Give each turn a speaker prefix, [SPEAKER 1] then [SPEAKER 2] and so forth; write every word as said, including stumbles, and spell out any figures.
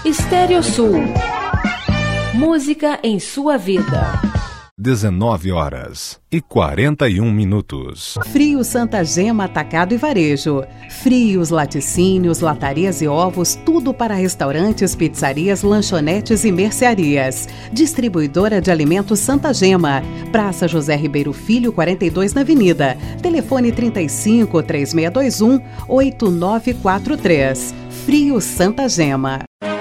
[SPEAKER 1] Estéreo Sul. Música em sua vida.
[SPEAKER 2] dezenove horas e quarenta e um minutos.
[SPEAKER 3] Frios Santa Gema Atacado e Varejo. Frios, laticínios, latarias e ovos, tudo para restaurantes, pizzarias, lanchonetes e mercearias. Distribuidora de alimentos Santa Gema. Praça José Ribeiro Filho, quarenta e dois na Avenida. Telefone trinta e cinco, três seis dois um, oito nove quatro três. Frios Santa Gema.